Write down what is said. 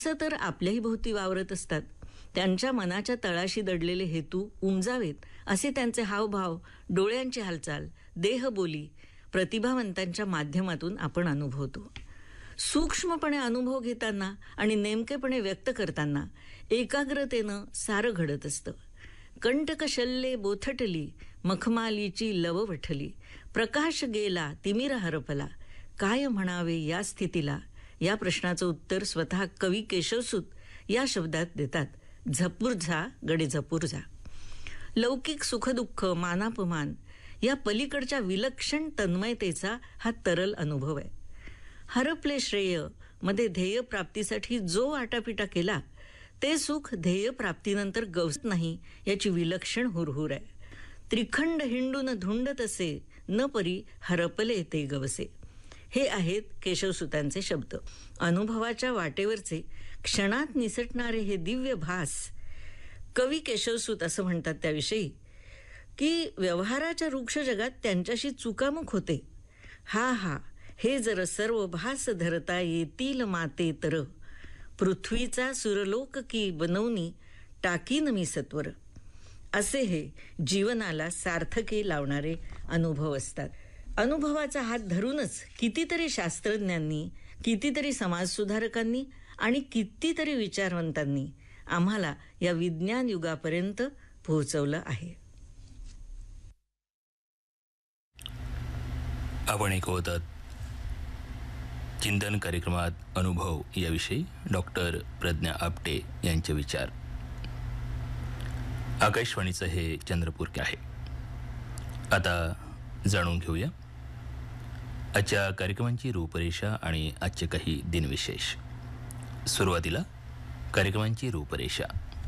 तर आपल्याही भोवती वावरत असतात. त्यांच्या मनाच्या तळाशी दडलेले हेतू उमजावेत असे त्यांचे हावभाव, डोळ्यांची हालचाल, देहबोली प्रतिभावंतांच्या माध्यमातून आपण अनुभवतो. सूक्ष्मपणे अनुभव घेताना आणि नेमकेपणे व्यक्त करताना एकाग्रतेनं सारं घडत असतं. कंटक शल्ये बोथटली, मखमालीची लव वठली, प्रकाश गेला तिमिर हरपला, काय म्हणावे या स्थितीला. या प्रश्नाचं उत्तर स्वतः कवी केशवसूत या शब्दात देतात. झपूर झा गडे झपूर झा. लौकिक सुखदुःख, मानापमान या पलीकडच्या विलक्षण तन्मयतेचा हा तरल अनुभव आहे. हरपले श्रेय मध्ये ध्येय प्राप्तीसाठी जो आटापिटा केला ते सुख ध्येय प्राप्तीनंतर गवसत नाही याची विलक्षण हुरहुर आहे. त्रिखंड हिंडून धुंडत असे न परी हरपले ते गवसे. हे आहेत केशवसूतांचे शब्द. अनुभवाच्या वाटेवरचे क्षणात निसटणारे हे दिव्य भास. कवी केशवसूत असं म्हणतात त्याविषयी की व्यवहाराच्या वृक्ष जगात त्यांच्याशी चुकामुक होते. हा हे जर सर्व भास धरता येतील माते तर, पृथ्वीचा सुरलोक की बनवणी टाकीन मी सत्वर. असे हे जीवनाला सार्थकी लावणारे अनुभव असतात. अनुभवाचा हात धरूनच कितीतरी शास्त्रज्ञांनी, कितीतरी समाजसुधारकांनी आणि कितीतरी विचारवंतांनी आम्हाला या विज्ञान युगापर्यंत पोहोचवलं आहे. आपण ऐकवतात चिंतन कार्यक्रमात अनुभव याविषयी डॉक्टर प्रज्ञा आपटे यांचे विचार. आकाशवाणीचं हे चंद्रपूर आहे. आता जाणून घेऊया आजच्या कार्यक्रमांची रूपरेषा आणि आजचे काही दिनविशेष. सुरुवातीला कार्यक्रमांची रूपरेषा.